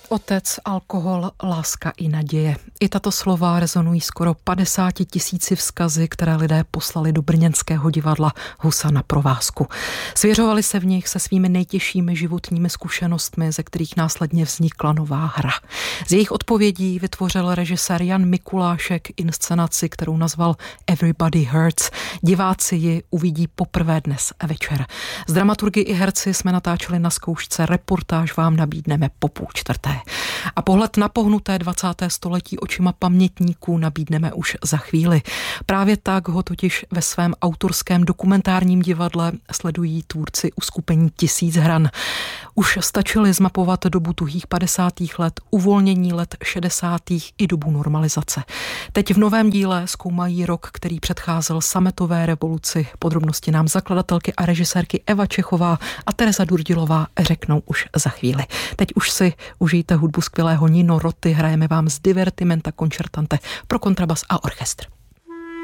Otec, alkohol, láska i naděje. I tato slova rezonují skoro 50 000 vzkazy, které lidé poslali do brněnského divadla Husa na provázku. Svěřovali se v nich se svými nejtěžšími životními zkušenostmi, ze kterých následně vznikla nová hra. Z jejich odpovědí vytvořil režisér Jan Mikulášek inscenaci, kterou nazval Everybody Hurts. Diváci ji uvidí poprvé dnes večer. S dramaturgy i herci jsme natáčeli na zkoušce, reportáž vám nabídneme po 3:30. A pohled na pohnuté 20. století očima pamětníků nabídneme už za chvíli. Právě tak ho totiž ve svém autorském dokumentárním divadle sledují tvůrci uskupení 1000 hran. Už stačili zmapovat dobu tuhých 50. let, uvolnění let 60. i dobu normalizace. Teď v novém díle zkoumají rok, který předcházel sametové revoluci. Podrobnosti nám zakladatelky a režisérky Eva Čechová a Tereza Durdilová řeknou už za chvíli. Teď už si užijte hudbu skvělého Nino Roty, hrajeme vám z Divertimenta Concertante pro kontrabas a orchestr.